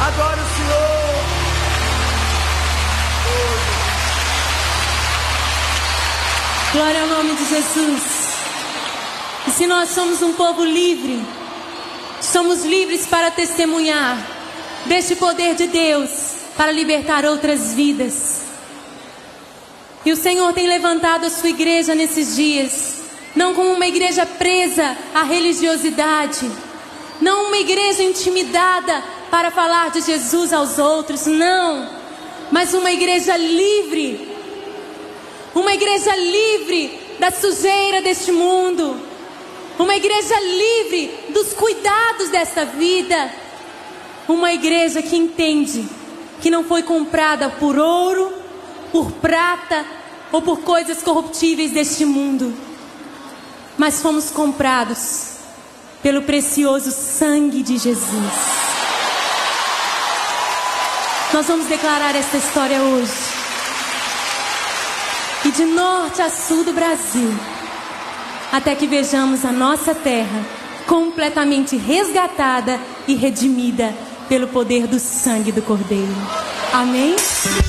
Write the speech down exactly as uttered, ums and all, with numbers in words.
Adore o Senhor. Glória ao nome de Jesus. E se nós somos um povo livre, somos livres para testemunhar deste poder de Deus para libertar outras vidas. E o Senhor tem levantado a sua igreja nesses dias, não como uma igreja presa à religiosidade, não uma igreja intimidada para falar de Jesus aos outros, não, mas uma igreja livre, uma igreja livre da sujeira deste mundo, uma igreja livre dos cuidados desta vida, uma igreja que entende que não foi comprada por ouro, por prata ou por coisas corruptíveis deste mundo, mas fomos comprados pelo precioso sangue de Jesus. Nós vamos declarar esta história hoje. E de norte a sul do Brasil, até que vejamos a nossa terra completamente resgatada e redimida pelo poder do sangue do Cordeiro. Amém?